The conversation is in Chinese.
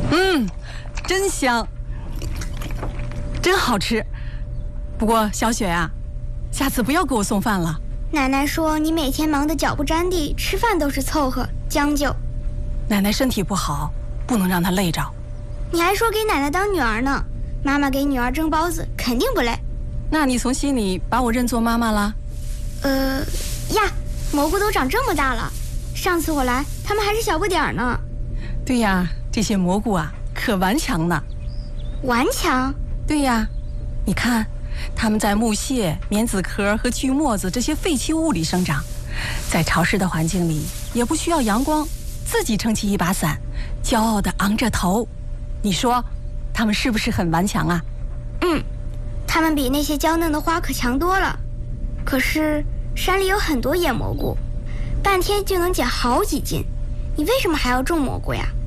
真香，真好吃。不过小雪啊，下次不要给我送饭了。 奶奶说你每天忙得脚不沾地，吃饭都是凑合将就。 奶奶身体不好，不能让她累着。 你还说给奶奶当女儿呢，妈妈给女儿蒸包子肯定不累。 那你从心里把我认作妈妈了？ 呀，蘑菇都长这么大了，上次我来，它们还是小不点儿呢。 对呀，这些蘑菇啊，可顽强呢。 顽强？ 对呀，你看，它们在木屑、棉籽壳和锯末子这些废弃物里生长，在潮湿的环境里也不需要阳光，自己撑起一把伞，骄傲地昂着头。你说，它们是不是很顽强啊？ 它们比那些娇嫩的花可强多了。可是山里有很多野蘑菇，半天就能捡好几斤，你为什么还要种蘑菇呀？